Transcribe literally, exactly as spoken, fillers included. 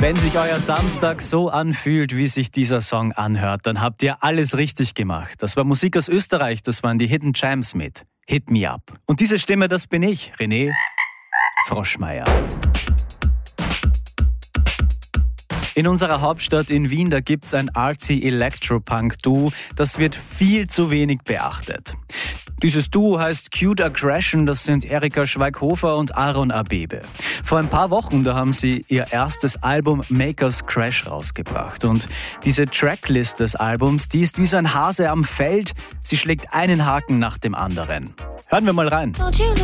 Wenn sich euer Samstag so anfühlt, wie sich dieser Song anhört, dann habt ihr alles richtig gemacht. Das war Musik aus Österreich, das waren die Hidden Champs mit Hit Me Up. Und diese Stimme, das bin ich, René Froschmeier. In unserer Hauptstadt in Wien, da gibt's ein artsy Electropunk-Duo, das wird viel zu wenig beachtet. Dieses Duo heißt Cute Aggression, das sind Erika Schweighofer und Aaron Abebe. Vor ein paar Wochen, da haben sie ihr erstes Album Makers Crash rausgebracht. Und diese Tracklist des Albums, die ist wie so ein Hase am Feld. Sie schlägt einen Haken nach dem anderen. Hören wir mal rein.